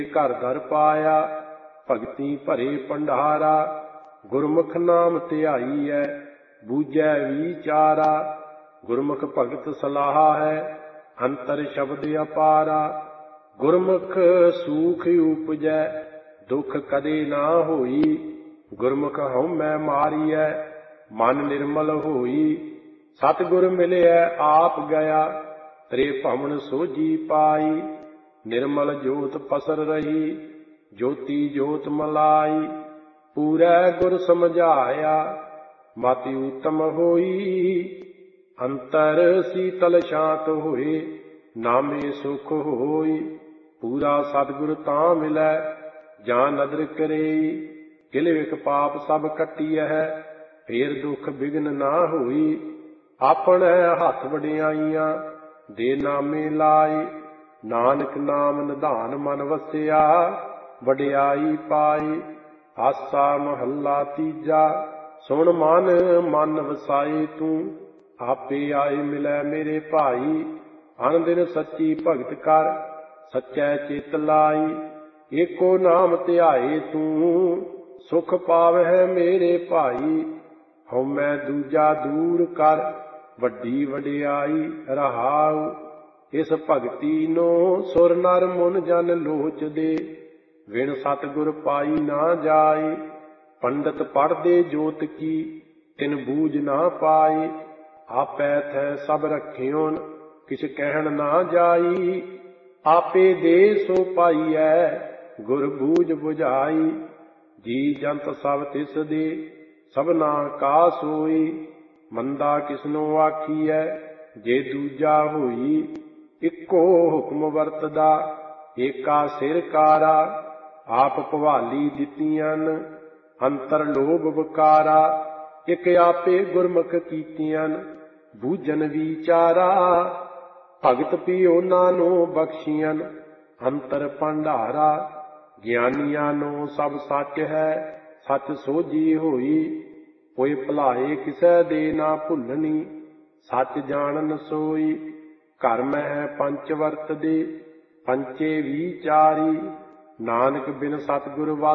ਘਰ ਦਰ ਪਾਇਆ, ਭਗਤੀ ਭਰੇ ਭੰਡਾਰਾ। ਗੁਰਮੁਖ ਨਾਮ ਧਿਆਈਐ, ਬੂਝੈ ਵਿਚਾਰਾ। ਗੁਰਮੁਖ ਭਗਤ ਸਲਾਹਾ ਹੈ, ਅੰਤਰ ਸ਼ਬਦ ਅਪਾਰਾ। ਗੁਰਮੁਖ ਸੂਖ ਉਪਜੈ, ਦੁਖ ਕਦੇ ਨਾ ਹੋਈ। ਗੁਰਮੁਖ ਹਉਮੈ ਮਾਰੀਐ, ਮਨ ਨਿਰਮਲ ਹੋਈ। ਸਤਿਗੁਰ ਮਿਲਿਐ ਆਪ ਗਿਆ, ਤ੍ਰੇ ਭਵਨ ਸੋਝੀ ਪਾਈ। ਨਿਰਮਲ ਜੋਤ ਪਸਰ ਰਹੀ, ਜੋਤੀ ਜੋਤ ਮਲਾਈ। ਪੂਰੈ ਗੁਰ ਸਮਝਾਇਆ, ਮਤਿ ਊਤਮ ਹੋਈ। ਅੰਤਰ ਸੀਤਲ ਸ਼ਾਂਤ ਹੋਏ, ਨਾਮੇ ਸੁਖ ਹੋਈ। ਪੂਰਾ ਸਤਿਗੁਰ ਤਾਂ ਮਿਲੈ, ਜਾਂ ਨਦਰ ਕਰੇਈ। ਕਿਲ ਵਿਖ ਪਾਪ ਸਭ ਕੱਟੀਐ, ਫੇਰ ਦੁਖ ਬਿਘਨ ਨਾ ਹੋਈ। ਆਪਣੇ ਹੱਥ ਵਡਿਆਈਆਂ, ਦੇ ਨਾਮੇ ਲਾਈ। ਨਾਨਕ ਨਾਮ ਨਿਧਾਨ ਮਨ ਵਸਿਆ, ਵਡਿਆਈ ਪਾਈ। ਆਸਾ ਮਹੱਲਾ ਤੀਜਾ। ਸੁਣ ਮਨ ਮਨ ਵਸਾਏ ਤੂੰ, ਆਪੇ ਆਏ ਮਿਲੈ ਮੇਰੇ ਭਾਈ। ਅਨ ਦਿਨ ਸੱਚੀ ਭਗਤ ਕਰ, ਸੱਚੈ ਚਿਤ ਲਾਈ। ਏਕੋ ਨਾਮ ਧਿਆਏ ਤੂੰ, ਸੁਖ ਪਾਵਹਿ ਮੇਰੇ ਭਾਈ। ਹਉਮੈ ਦੂਜਾ ਦੂਰ ਕਰ, ਵੱਡੀ ਵਡਿਆਈ ਰਹਾਉ। ਇਸ ਭਗਤੀ ਨੂੰ ਸੁਰ ਨਰ ਮੁਨ ਜਨ ਲੋਚਦੇ, ਵਿਣ ਸਤਿਗੁਰ ਪਾਈ ਨਾ ਜਾਈ। ਪੰਡਤ ਪੜ੍ਹਦੇ ਜੋਤ ਕੀ, ਤਿਨ ਬੂਝ ਨਾ ਪਾਈ। ਆਪੈ ਥੈ ਸਭ ਰਖਿਓਨ, ਕਿਛ ਕਹਿਣ ਨਾ ਜਾਈ। ਆਪੇ ਦੇ ਸੋ ਪਾਈਐ, ਗੁਰ ਬੂਝ ਬੁਝਾਈ। ਜੀ ਜੰਤ ਸਭ ਤਿਸ ਦੇ, ਸਭਨਾ ਕਾ ਸੋਈ। ਮੰਦਾ ਕਿਸਨੋ ਆਖੀਐ, ਜੇ ਦੂਜਾ ਹੋਈ। ਇੱਕੋ ਹੁਕਮ ਵਰਤਦਾ, ਏਕਾ ਸਿਰ ਕਾਰਾ। ਆਪ ਭਵਾਲੀ ਦਿੱਤੀਆਂ, ਅੰਤਰ ਲੋਭ ਵਿਕਾਰਾ। ਇਕ ਆਪੇ ਗੁਰਮੁਖ ਕੀਤੀਆਂ, ਬੂਝਨ ਵਿਚਾਰਾ। ਭਗਤ ਪੀ ਉਹਨਾਂ ਨੂੰ ਬਖਸ਼ੀਆਂ, ਅੰਤਰ ਭੰਡਾਰਾ। ਗਿਆਨੀਆਂ ਨੂੰ ਸਭ ਸੱਚ ਹੈ, ਸੱਚ ਸੋਝੀ ਹੋਈ। ਕੋਈ ਭੁਲਾਏ ਕਿਸੈ ਦੇ ਨਾ ਭੁੱਲਣੀ, ਸੱਚ ਜਾਣਨ ਸੋਈ। ਘਰ ਮਹਿ ਪੰਚ ਵਰਤਦੇ, ਪੰਚੇ ਵਿਚਾਰੀ। ਨਾਨਕ ਬਿਨ ਸਤਿਗੁਰ